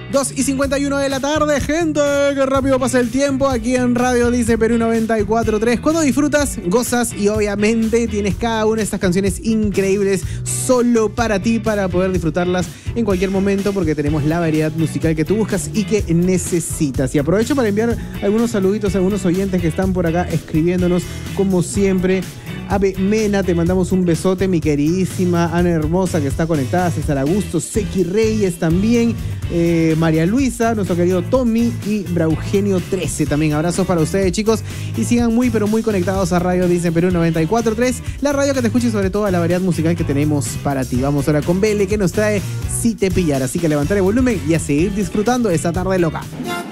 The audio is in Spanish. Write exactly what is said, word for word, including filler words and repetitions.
dos y cincuenta y uno de la tarde, gente, qué rápido pasa el tiempo aquí en Radio Dice Perú noventa y cuatro punto tres. Cuando disfrutas, gozas y obviamente tienes cada una de estas canciones increíbles solo para ti, para poder disfrutarlas en cualquier momento, porque tenemos la variedad musical que tú buscas y que necesitas. Y aprovecho para enviar algunos saluditos a algunos oyentes que están por acá escribiéndonos, como siempre. Ave Mena, te mandamos un besote, mi queridísima Ana Hermosa, que está conectada, César Augusto, Seki Reyes también, eh, María Luisa, nuestro querido Tommy y Braugenio trece también. Abrazos para ustedes, chicos, y sigan muy pero muy conectados a Radio Dice Perú noventa y cuatro punto tres, la radio que te escuche, sobre todo a la variedad musical que tenemos para ti. Vamos ahora con Bele, que nos trae Si Te Pillara, así que levantar el volumen y a seguir disfrutando esta tarde loca.